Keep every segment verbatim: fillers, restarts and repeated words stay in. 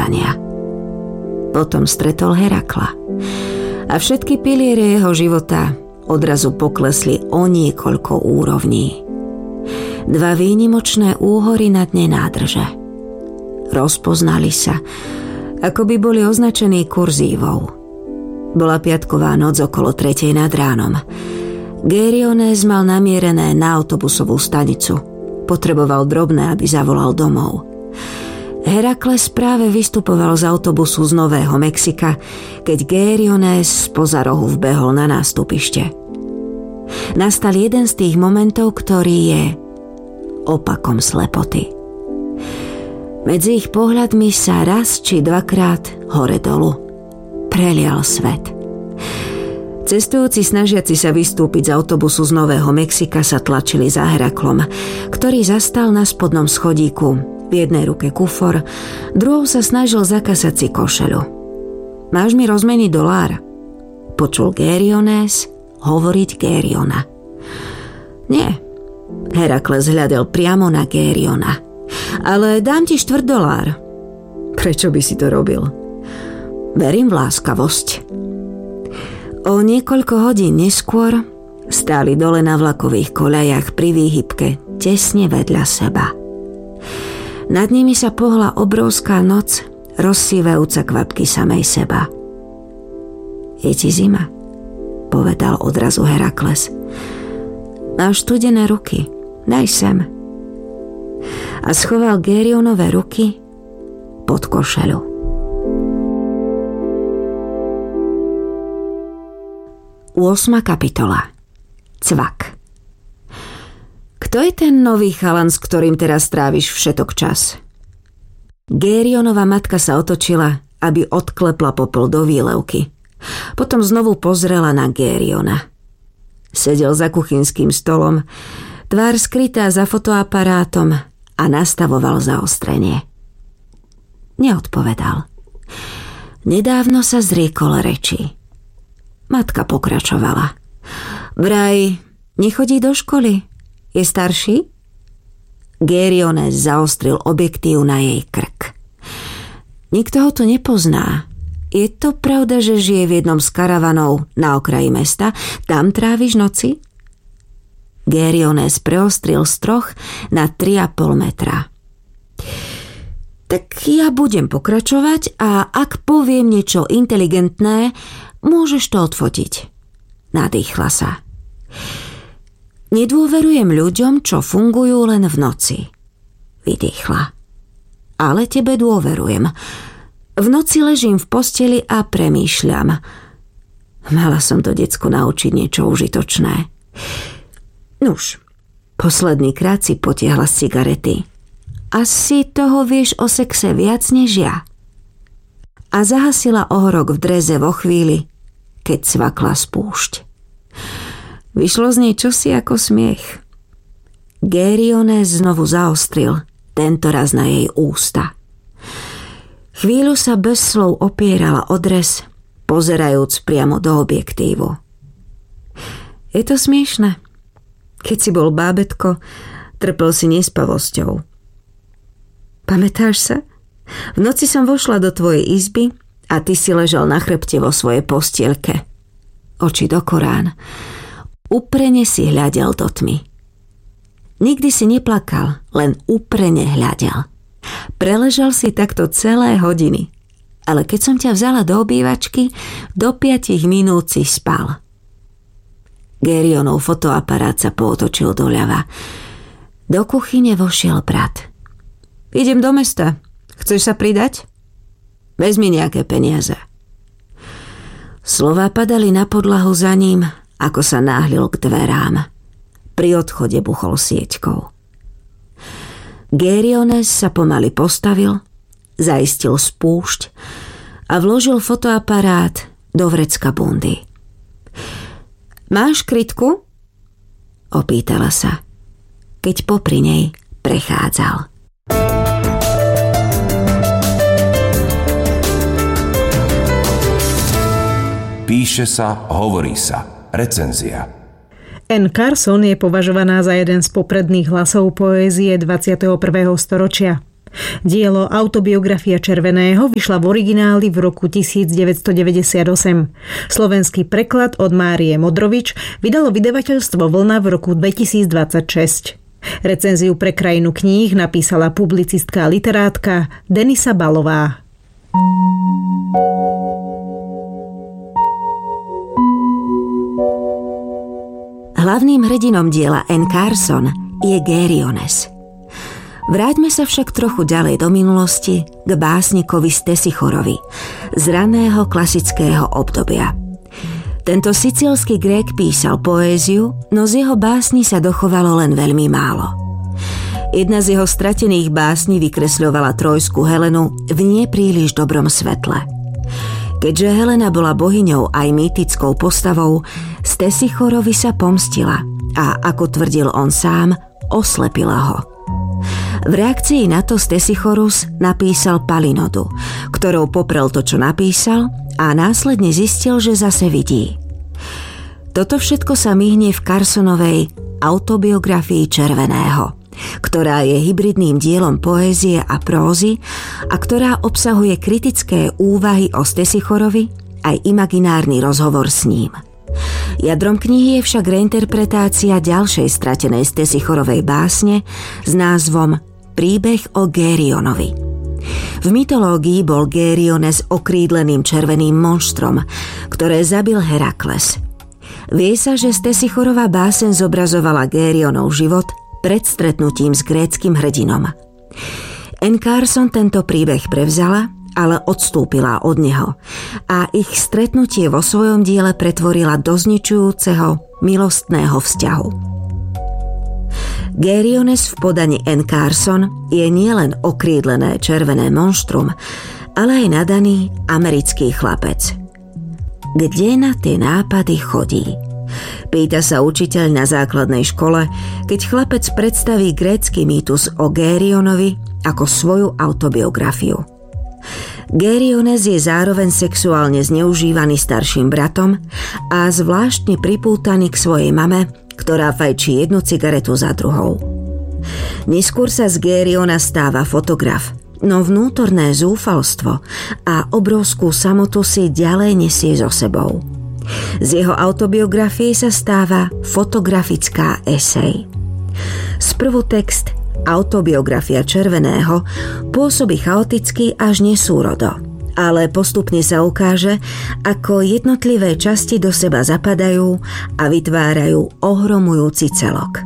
stradania. Potom stretol Herakla a všetky piliere jeho života odrazu poklesli o niekoľko úrovní. Dva výnimočné úhory na dne nádrže. Rozpoznali sa, ako by boli označení kurzívou. Bola piatková noc okolo tretej nad ránom. Geriones mal namierené na autobusovú stanicu. Potreboval drobné, aby zavolal domov. Herakles práve vystupoval z autobusu z Nového Mexika, keď Geriones spoza rohu vbehol na nástupište. Nastal jeden z tých momentov, ktorý je opakom slepoty. Medzi ich pohľadmi sa raz či dvakrát hore-dolu prelial svet. Cestujúci snažiaci sa vystúpiť z autobusu z Nového Mexika sa tlačili za Heraklom, ktorý zastal na spodnom schodíku, v jednej ruke kufor, druhou sa snažil zakasať si košeľu. Máš mi rozmeniť dolár? Počul Geriones hovoriť Geriona. Nie. Herakles hľadel priamo na Geriona. Ale dám ti štvrt dolár. Prečo by si to robil? Verím v láskavosť. O niekoľko hodín neskôr stáli dole na vlakových koľajach pri výhybke tesne vedľa seba. Nad nimi sa pohla obrovská noc, rozsívajúca kvapky samej seba. Je ti zima, povedal odrazu Herakles. Máš studené ruky, daj sem. A schoval Gerionové ruky pod košeľu. ôsma kapitola. Cvak. Kto je ten nový chalan, s ktorým teraz tráviš všetok čas? Gerionova matka sa otočila, aby odklepla popol do výlevky. Potom znovu pozrela na Geriona. Sedel za kuchynským stolom, tvár skrytá za fotoaparátom a nastavoval zaostrenie. Neodpovedal. Nedávno sa zriekol reči. Matka pokračovala. Vraj, nechodí do školy? Je starší? Geriones zaostril objektív na jej krk. Nikto ho tu nepozná. Je to pravda, že žije v jednom z karavanov na okraji mesta? Tam tráviš noci? Geriones preostril stroch na tri a pol metra. Tak ja budem pokračovať a ak poviem niečo inteligentné, môžeš to odfotiť. Nadýchla sa. Nedôverujem ľuďom, čo fungujú len v noci. Vydýchla. Ale tebe dôverujem. V noci ležím v posteli a premýšľam. Mala som to decko naučiť niečo užitočné. Nuž, posledný krát si potiahla z cigarety. Asi toho vieš o sexe viac než ja. A zahasila ohorok v dreze vo chvíli, keď cvakla spúšť. Vyšlo z nej čosi ako smiech. Geriones znovu zaostril, tentoraz na jej ústa. Chvíľu sa bez slov opierala o dres, pozerajúc priamo do objektívu. Je to smiešne. Keď si bol bábätko, trpel si nespavosťou. Pamätáš sa? V noci som vošla do tvojej izby a ty si ležal na chrbte vo svojej postielke. Oči do Korán. Uprene si hľadel do tmy. Nikdy si neplakal, len uprene hľadel. Preležal si takto celé hodiny. Ale keď som ťa vzala do obývačky, do piatich minút si spal. Gerionov fotoaparát sa pootočil doľava. Do kuchyne vošiel brat. Idem do mesta. Chceš sa pridať? Vezmi nejaké peniaze. Slová padali na podlahu za ním, ako sa náhlil k dverám. Pri odchode buchol sieťkou. Geriones sa pomaly postavil, zaistil spúšť a vložil fotoaparát do vrecka bundy. Máš krytku? Opýtala sa, keď popri nej prechádzal. Píše sa, hovorí sa. Recenzia. Anne Carson je považovaná za jeden z popredných hlasov poézie dvadsiateho prvého storočia. Dielo Autobiografia Červeného vyšla v origináli v roku devätnásťstodeväťdesiatosem. Slovenský preklad od Márie Modrovič vydalo vydavateľstvo Vlna v roku dvetisícdvadsaťšesť. Recenziu pre Krajinu kníh napísala publicistka a literátka Denisa Balová. Hlavným hrdinom diela N. Carson je Geriones. Vráťme sa však trochu ďalej do minulosti k básnikovi Stesichorovi z raného klasického obdobia. Tento sicílsky Grék písal poéziu, no z jeho básni sa dochovalo len veľmi málo. Jedna z jeho stratených básní vykresľovala trojskú Helenu v nepríliš dobrom svetle. Keďže Helena bola bohyňou aj mýtickou postavou, Stesichorovi sa pomstila a, ako tvrdil on sám, oslepila ho. V reakcii na to Stesichorus napísal Palinodu, ktorou poprel to, čo napísal, a následne zistil, že zase vidí. Toto všetko sa myhne v Carsonovej Autobiografii Červeného, ktorá je hybridným dielom poézie a prózy a ktorá obsahuje kritické úvahy o Stesichorovi aj imaginárny rozhovor s ním. Jadrom knihy je však reinterpretácia ďalšej stratenej Stesichorovej básne s názvom Príbeh o Gerionovi. V mytológii bol Geriones okrídleným červeným monštrom, ktoré zabil Herakles. Vie sa, že Stesichorova báseň zobrazovala Gerionov život pred stretnutím s gréckym hrdinom. N. Carson tento príbeh prevzala, ale odstúpila od neho a ich stretnutie vo svojom diele pretvorila do zničujúceho milostného vzťahu. Geriones v podaní N. Carson je nielen okrídlené červené monštrum, ale aj nadaný americký chlapec. Kde na tie nápady chodí? Pýta sa učiteľ na základnej škole, keď chlapec predstaví grécky mýtus o Gerionovi ako svoju autobiografiu. Geriones je zároveň sexuálne zneužívaný starším bratom a zvláštne pripútaný k svojej mame, ktorá fajčí jednu cigaretu za druhou. Neskôr sa z Geriona stáva fotograf, no vnútorné zúfalstvo a obrovskú samotu si ďalej nesie so sebou. Z jeho autobiografie sa stáva fotografická esej. Sprvu text Autobiografia Červeného pôsobí chaoticky až nesúrodo, ale postupne sa ukáže, ako jednotlivé časti do seba zapadajú a vytvárajú ohromujúci celok.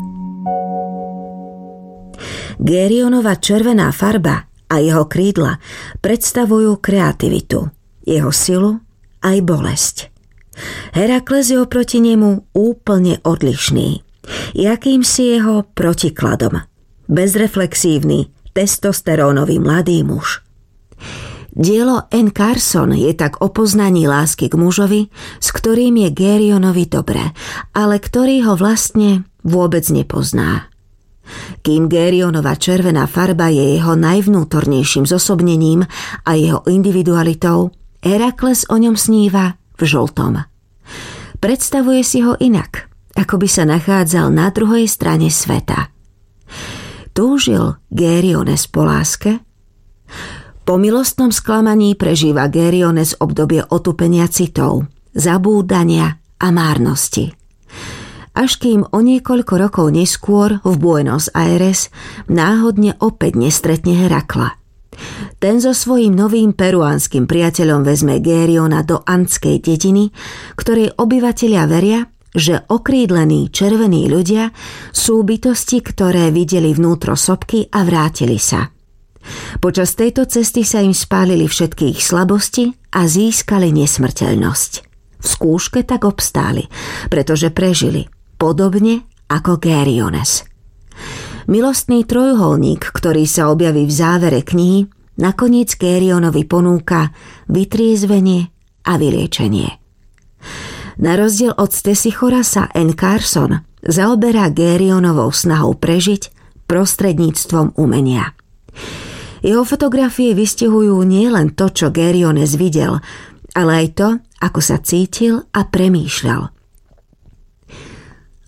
Gerionova červená farba a jeho krídla predstavujú kreativitu, jeho silu aj bolesť. Herakles je oproti nemu úplne odlišný, jakýmsi jeho protikladom. Bezreflexívny, testosterónový mladý muž. Dielo N. Carson je tak o poznaní lásky k mužovi, s ktorým je Gerionovi dobre, ale ktorý ho vlastne vôbec nepozná. Kým Gerionova červená farba je jeho najvnútornejším zosobnením a jeho individualitou, Herakles o ňom sníva v žltom. Predstavuje si ho inak, ako by sa nachádzal na druhej strane sveta. Túžil Geriones po láske? Po milostnom sklamaní prežíva Geriones obdobie otupenia citov, zabúdania a márnosti. Až kým o niekoľko rokov neskôr v Buenos Aires náhodne opäť nestretne Herakla. Ten so svojím novým peruánskym priateľom vezme Geriona do andskej dediny, ktorej obyvatelia veria, že okrídlení červení ľudia sú bytosti, ktoré videli vnútro sopky a vrátili sa. Počas tejto cesty sa im spálili všetky ich slabosti a získali nesmrteľnosť. V skúške tak obstáli, pretože prežili, podobne ako Geriones. Milostný trojuholník, ktorý sa objaví v závere knihy, nakoniec Gerionovi ponúka vytriezvenie a vyliečenie. Na rozdiel od Stesichora sa N. Carson zaoberá Gerionovou snahou prežiť prostredníctvom umenia. Jeho fotografie vystihujú nielen to, čo Geriones videl, ale aj to, ako sa cítil a premýšľal.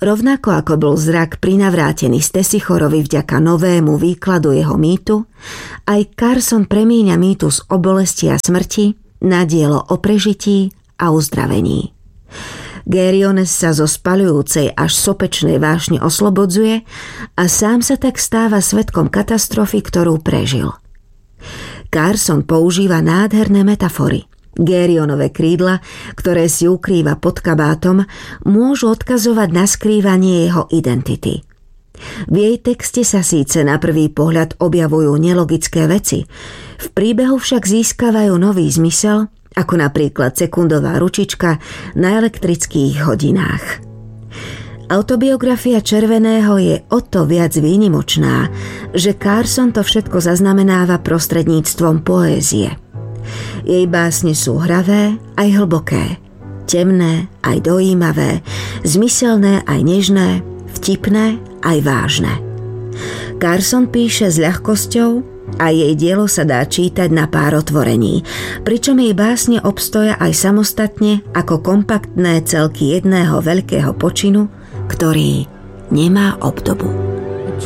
Rovnako ako bol zrak prinavrátený Stesichorovi vďaka novému výkladu jeho mýtu, aj Carson premieňa mýtus o bolesti a smrti na dielo o prežití a uzdravení. Geriones sa zo spaľujúcej až sopečnej vášne oslobodzuje a sám sa tak stáva svedkom katastrofy, ktorú prežil. Carson používa nádherné metafory. Gerionové krídla, ktoré si ukrýva pod kabátom, môžu odkazovať na skrývanie jeho identity. V jej texte sa síce na prvý pohľad objavujú nelogické veci, v príbehu však získavajú nový zmysel, ako napríklad sekundová ručička na elektrických hodinách. Autobiografia Červeného je o to viac výnimočná, že Carson to všetko zaznamenáva prostredníctvom poézie. Jej básne sú hravé aj hlboké, temné aj dojímavé, zmyselné aj nežné, vtipné aj vážne. Carson píše s ľahkosťou a jej dielo sa dá čítať na pár otvorení, pričom jej básne obstoja aj samostatne ako kompaktné celky jedného veľkého počinu, ktorý nemá obdobu.